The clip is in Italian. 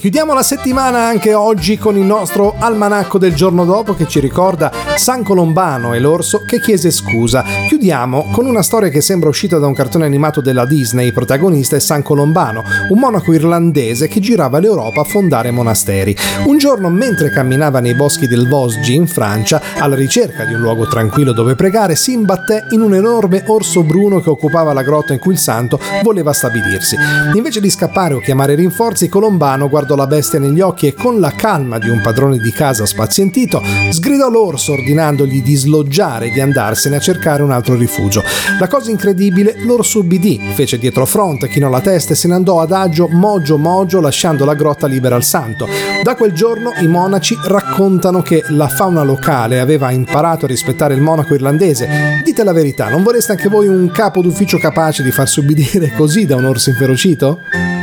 Chiudiamo la settimana anche oggi con il nostro almanacco del giorno dopo che ci ricorda San Colombano e l'orso che chiese scusa. Chiudiamo con una storia che sembra uscita da un cartone animato della Disney. Il protagonista è San Colombano, un monaco irlandese che girava l'Europa a fondare monasteri. Un giorno, mentre camminava nei boschi del Vosgi in Francia, alla ricerca di un luogo tranquillo dove pregare, si imbatté in un enorme orso bruno che occupava la grotta in cui il santo voleva stabilirsi. Invece di scappare o chiamare rinforzi, Colombano guardò la bestia negli occhi e, con la calma di un padrone di casa spazientito, sgridò l'orso ordinandogli di sloggiare e di andarsene a cercare un altro rifugio. La cosa incredibile, l'orso ubbidì, fece dietro front, chinò la testa e se ne andò adagio mogio mogio, lasciando la grotta libera al santo. Da quel giorno i monaci raccontano che la fauna locale aveva imparato a rispettare il monaco irlandese. Dite la verità, non vorreste anche voi un capo d'ufficio capace di farsi ubbidire così da un orso inferocito?